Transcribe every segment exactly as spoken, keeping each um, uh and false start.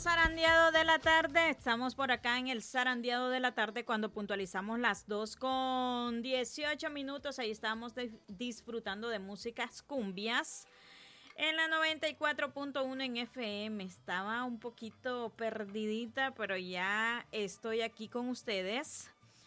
zarandeado de la tarde. Estamos por acá en el zarandeado de la tarde cuando puntualizamos las dos con dieciocho minutos. Ahí estábamos de, disfrutando de músicas cumbias. En la noventa y cuatro punto uno en F M. Estaba un poquito perdidita, pero ya estoy aquí con ustedes.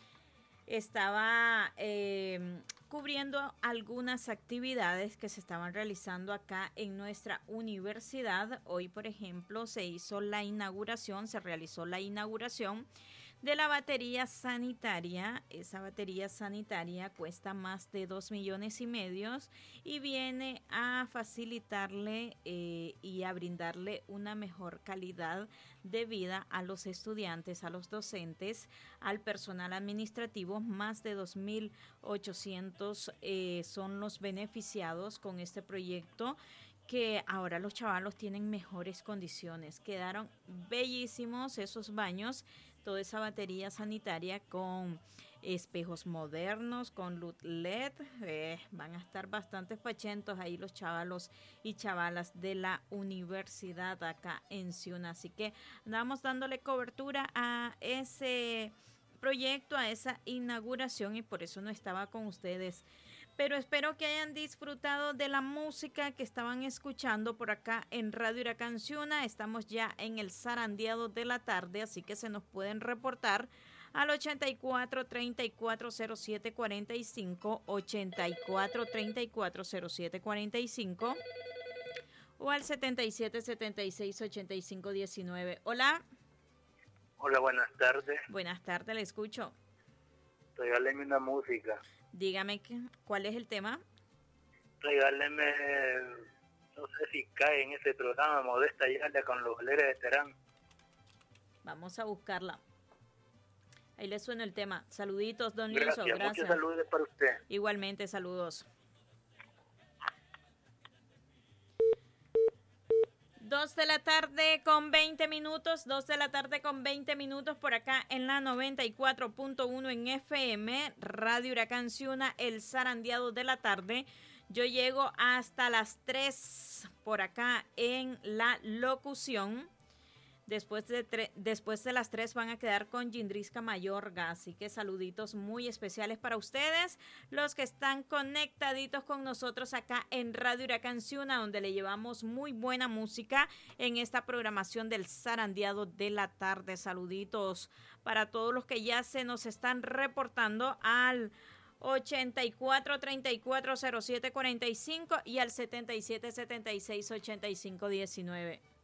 Estaba eh, cubriendo algunas actividades que se estaban realizando acá en nuestra universidad. Hoy, por ejemplo, se hizo la inauguración, se realizó la inauguración de la batería sanitaria. Esa batería sanitaria cuesta más de dos millones y medio y viene a facilitarle eh, y a brindarle una mejor calidad de vida a los estudiantes, a los docentes, al personal administrativo. Más de dos mil ochocientos eh, son los beneficiados con este proyecto, que ahora los chavalos tienen mejores condiciones. Quedaron bellísimos esos baños, toda esa batería sanitaria con espejos modernos, con luz L E D. Eh, van a estar bastante fachentos ahí los chavalos y chavalas de la universidad acá en Ciuna. Así que andamos dándole cobertura a ese proyecto, a esa inauguración, y por eso no estaba con ustedes. Pero espero que hayan disfrutado de la música que estaban escuchando por acá en Radio Huracán Ciuna. Estamos ya en el zarandeado de la tarde, así que se nos pueden reportar al ochenta y cuatro, treinta y cuatro, cero siete, cuarenta y cinco, ochenta y cuatro, treinta y cuatro, cero siete, cuarenta y cinco o al setenta y siete, setenta y seis, ochenta y cinco, diecinueve. Hola. Hola, buenas tardes. Buenas tardes, le escucho. Regáleme una música. Dígame, ¿cuál es el tema? Regáleme, no sé si cae en ese programa, Modesta Yala con los Valeres de Terán. Vamos a buscarla. Ahí le suena el tema. Saluditos, don Gracias, Linzo. Gracias. Muchos saludos para usted. Igualmente, saludos. Dos de la tarde con veinte minutos, dos de la tarde con veinte minutos por acá en la noventa y cuatro punto uno en F M, Radio Huracán Ciuna, el zarandeado de la tarde. Yo llego hasta las tres por acá en la locución. Después de, tre- después de las tres van a quedar con Gindrisca Mayorga, así que saluditos muy especiales para ustedes, los que están conectaditos con nosotros acá en Radio Huracán Ciuna, donde le llevamos muy buena música en esta programación del zarandeado de la tarde. Saluditos para todos los que ya se nos están reportando al ochenta y cuatro, treinta y cuatro, cero siete, cuarenta y cinco y al setenta y siete, setenta y seis, ochenta y cinco, diecinueve.